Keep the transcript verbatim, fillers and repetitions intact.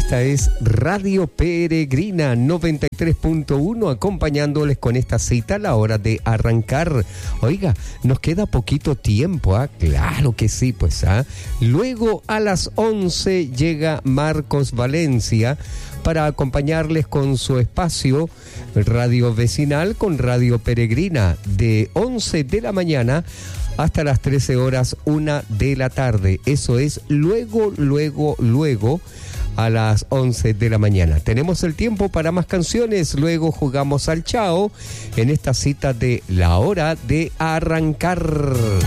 Esta es Radio Peregrina noventa y tres punto uno, acompañándoles con esta cita a la hora de arrancar. Oiga, nos queda poquito tiempo, ¿ah? Claro que sí, pues, ¿ah? Luego a las once llega Marcos Valencia para acompañarles con su espacio Radio Vecinal con Radio Peregrina de once de la mañana hasta las trece horas, una de la tarde. Eso es luego, luego, luego a las once de la mañana. Tenemos el tiempo para más canciones. Luego jugamos al chao en esta cita de la hora de arrancar.